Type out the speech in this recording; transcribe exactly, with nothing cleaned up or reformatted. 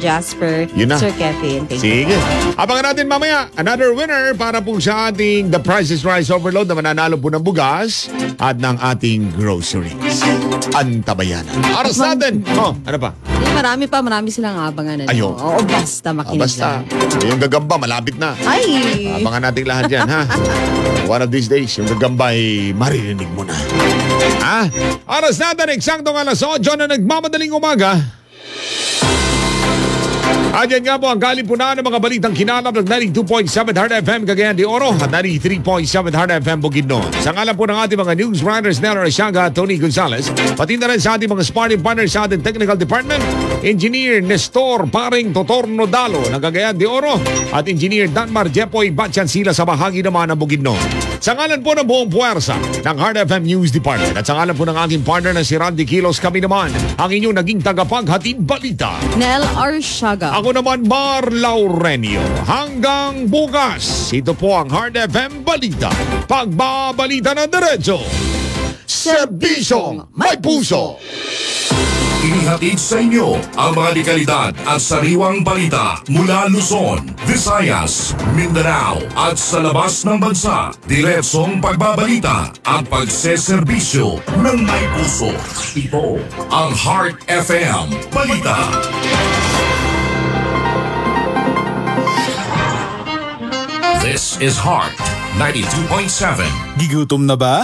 Jasper, Yun na. Sir Kevin. Thank Sige. you. Abangan natin mamaya, another winner para po sa ating The Price is Rice Overload na mananalo po ng bugas at ng ating groceries. Antabayanan. Aras natin. Oh, ano pa? Eh, marami pa, marami silang abangan. Ano? Ayun. Oo, basta Ah, makinig basta, lang. yung gagamba, malapit na. Ay! Abangan natin lahat yan, ha? One of these days, yung gagamba ay maririnig mo na. Ha? Aras natin, eksaktong alas otso na nagmamadaling umaga. At yan nga po ang kalipunan ng mga balitang kinalap ng ninety-two point seven Heart F M Cagayan de Oro at ninety-three point seven Heart F M Bukidnon. Sa ngalan po ng ating mga news writers Nella Asiaga at Tony Gonzalez, pati na rin sa ating mga sparring partners sa ating technical department, Engineer Nestor Paring Totorno Dalo ng Cagayan de Oro at Engineer Danmar Jepoy Batyan sila sa bahagi naman ng Bukidnon. Sa ngalan po ng buong puwersa ng Heart F M News Department at sa ngalan po ng aking partner na si Randy Kilos, kami naman ang inyong naging tagapaghatid balita. Nel Arsiaga. Ako naman, Mar Laurenio. Hanggang bukas, ito po ang Heart F M Balita. Pagbabalita ng diretso. Serbisyong may puso. Inihatid sa inyo ang mga dekalidad at sariwang balita mula Luzon, Visayas, Mindanao at sa labas ng bansa. Diretsong pagbabalita at pagseserbisyo ng may puso. Ito ang Heart F M Balita. This is Heart ninety-two point seven. Gigutom na ba?